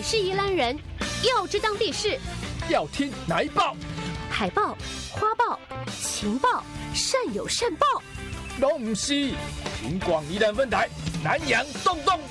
是宜兰人，要知当地事， 要听哪一报？ 海报、花报、情报，善有善报。 拢唔是，听广宜兰分台南洋动动。